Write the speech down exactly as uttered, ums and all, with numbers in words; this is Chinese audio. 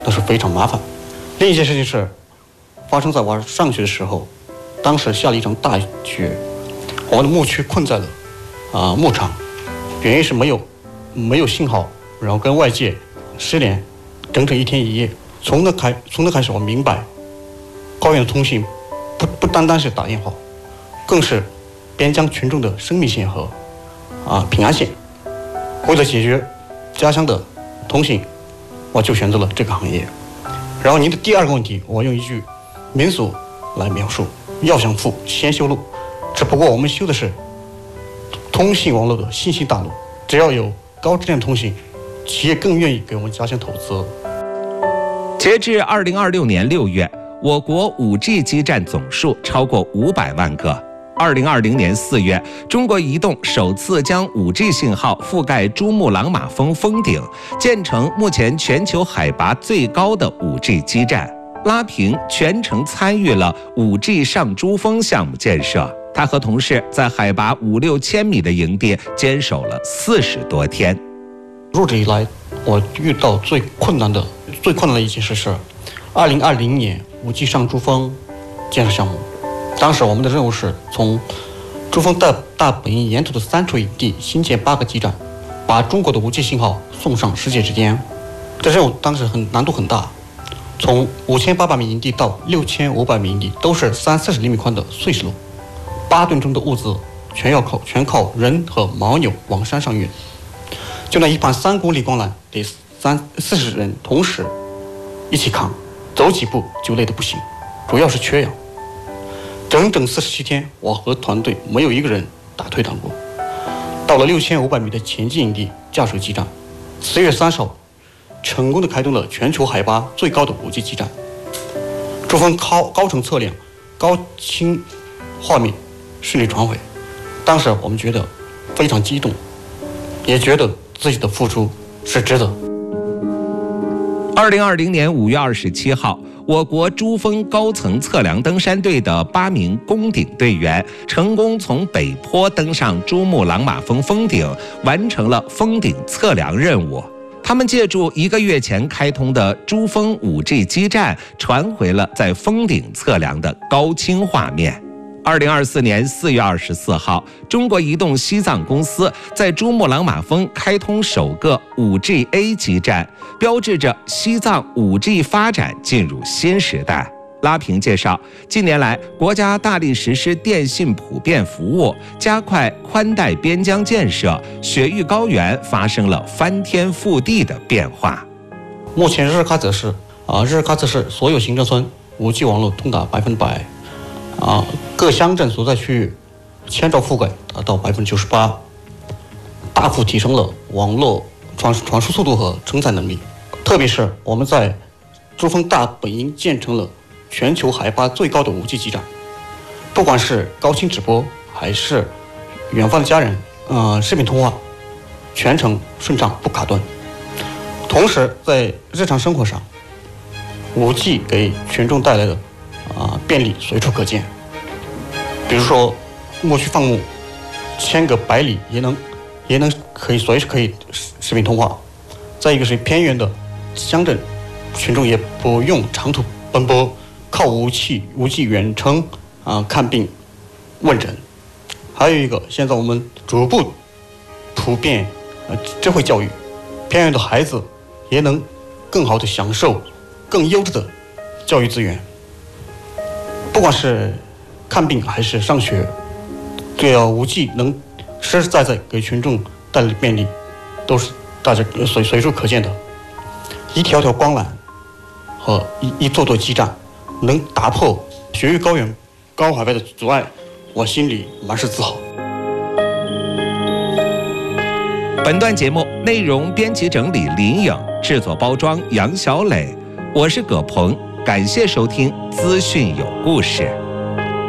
都是非常麻烦。另一件事情是发生在我上学的时候，当时下了一场大雪，我们的牧区困在了啊、呃、牧场，原因是没有没有信号，然后跟外界失联整整一天一夜。从那开从那开始，我明白高原的通信不不单单是打电话，更是边疆群众的生命线和啊平安线。为了解决家乡的通信，我就选择了这个行业。然后您的第二个问题，我用一句民俗来描述：要想富，先修路。只不过我们修的是通信网络的信息大路，只要有高质量通信，企业更愿意给我们家乡投资。 截至二零二六年六月，我国 五 G 基站总数超过五百万个。二零二零年四月，中国移动首次将 五 G 信号覆盖珠穆朗玛峰峰顶，建成目前全球海拔最高的 五 G 基站。拉平全程参与了 五 G 上珠峰项目建设，他和同事在海拔五六千米的营地坚守了四十多天。 入职以来，我遇到最困难的最困难的一件事是二零二零年 五 G 上珠峰建设项目。当时我们的任务是从珠峰大大本营沿途的三处营地新建八个基站，把中国的 五 G 信号送上世界之巅。这任务当时很难度很大，从五千八百米营地到六千五百米营地都是三四十厘米宽的碎石路，八吨重的物资全要靠全靠人和牦牛往山上运。就那一盘三公里光缆得三四十人同时一起扛，走几步就累得不行，主要是缺氧。整整四十七天，我和团队没有一个人打退堂鼓。到了六千五百米的前进营地架水基站，四月三十号，成功的开通了全球海拔最高的 五 G 基站。珠峰高高程测量、高清画面顺利传回，当时我们觉得非常激动，也觉得自己的付出是值得。 二零二零年五月二十七号，我国珠峰高层测量登山队的八名攻顶队员成功从北坡登上珠穆朗玛峰峰顶，完成了峰顶测量任务。他们借助一个月前开通的珠峰 五 G 基站，传回了在峰顶测量的高清画面。二零二四年四月二十四号，中国移动西藏公司在珠穆朗玛峰开通首个 五 G A 基站，标志着西藏 五 G 发展进入新时代。拉平介绍，近年来，国家大力实施电信普遍服务，加快宽带边疆建设，雪域高原发生了翻天覆地的变化。 目前日喀则市啊，日喀则市所有行政村 五 G 网络通达百分之百。啊，各乡镇所在区域千兆覆盖达到百分之九十八，大幅提升了网络传传输速度和承载能力。特别是我们在珠峰大本营建成了全球海拔最高的 五 G 基站，不管是高清直播还是远方的家人呃视频通话，全程顺畅不卡顿。同时在日常生活上 ，五 G 给群众带来的啊，便利随处可见。比如说，牧区放牧，千个百里也能，也能可以随时可以视频通话。再一个是偏远的乡镇，群众也不用长途奔波，靠五 G 五 G 远程啊看病问诊。还有一个，现在我们逐步普遍呃智慧教育，偏远的孩子也能更好的享受更优质的教育资源。不管是看病还是上学，只要 五 G 能实实在在给群众带来便利，都是大家随随处可见的。一条条光缆和一一座座基站，能打破雪域高原高海拔的阻碍，我心里满是自豪。 本段节目内容编辑整理林颖，制作包装杨小磊，我是葛鹏。感谢收听资讯有故事。